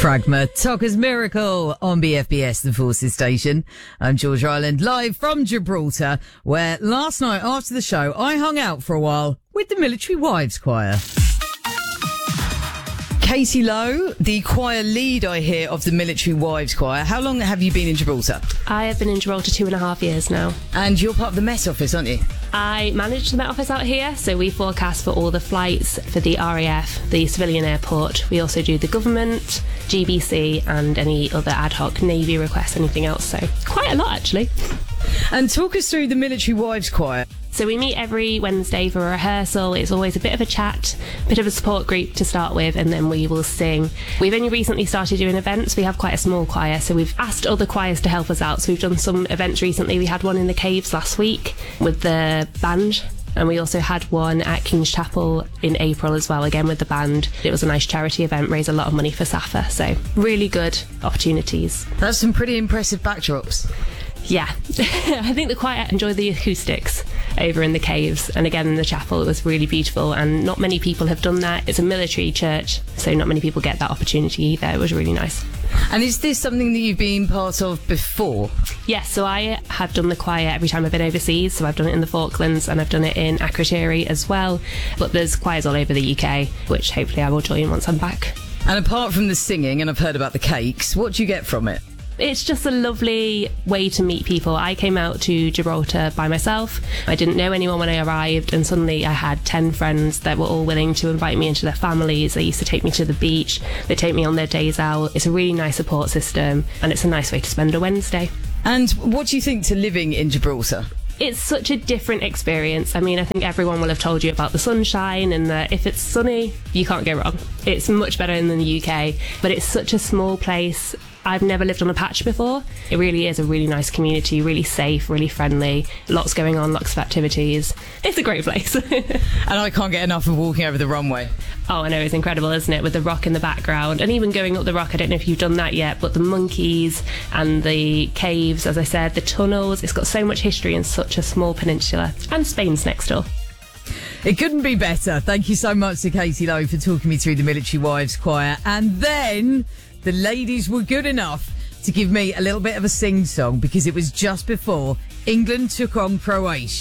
Pragma, Tucker's Miracle on BFBS, the Forces Station. I'm George Ireland, live from Gibraltar, where last night after the show, I hung out for a while with the Military Wives Choir. Katie Lowe, the choir lead, I hear, of the Military Wives Choir. How long have you been in Gibraltar? I have been in Gibraltar 2.5 years now. And you're part of the Met Office, aren't you? I manage the Met Office out here, so we forecast for all the flights for the RAF, the civilian airport. We also do the government, GBC, and any other ad hoc Navy requests, anything else. So quite a lot, actually. And talk us through the Military Wives Choir. So we meet every Wednesday for a rehearsal. It's always a bit of a chat, a bit of a support group to start with, and then we will sing. We've only recently started doing events. We have quite a small choir, so we've asked other choirs to help us out. So we've done some events recently. We had one in the Caves last week with the band. And we also had one at King's Chapel in April as well, again with the band. It was a nice charity event, raised a lot of money for SAFA. So really good opportunities. That's some pretty impressive backdrops. Yeah, I think the choir enjoyed the acoustics over in the Caves, and again in the chapel it was really beautiful, and not many people have done that. It's a military church, so not many people get that opportunity either. It was really nice. And is this something that you've been part of before? Yes, so I have done the choir every time I've been overseas, so I've done it in the Falklands and I've done it in Akrotiri as well, but there's choirs all over the UK, which hopefully I will join once I'm back. And apart from the singing, and I've heard about the cakes, what do you get from it? It's just a lovely way to meet people. I came out to Gibraltar by myself. I didn't know anyone when I arrived, and suddenly I had 10 friends that were all willing to invite me into their families. They used to take me to the beach. They take me on their days out. It's a really nice support system, and it's a nice way to spend a Wednesday. And what do you think to living in Gibraltar? It's such a different experience. I mean, I think everyone will have told you about the sunshine, and that if it's sunny, you can't go wrong. It's much better than the UK, but it's such a small place. I've never lived on a patch before. It really is a really nice community, really safe, really friendly, lots going on, lots of activities. It's a great place. And I can't get enough of walking over the runway. Oh, I know, it's incredible, isn't it? With the rock in the background, and even going up the rock, I don't know if you've done that yet, but the monkeys and the caves, as I said, the tunnels, it's got so much history in such a small peninsula. And Spain's next door. It couldn't be better. Thank you so much to Katie Lowe for talking me through the Military Wives Choir. And then the ladies were good enough to give me a little bit of a sing-song, because it was just before England took on Croatia.